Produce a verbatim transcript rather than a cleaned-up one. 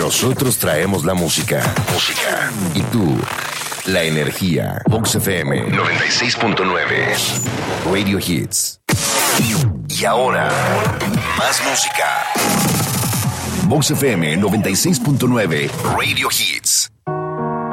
Nosotros traemos la música. Música. Y tú, la energía. Vox F M noventa y seis punto nueve. Radio Hits. Y ahora, más música. Vox F M noventa y seis punto nueve. Radio Hits.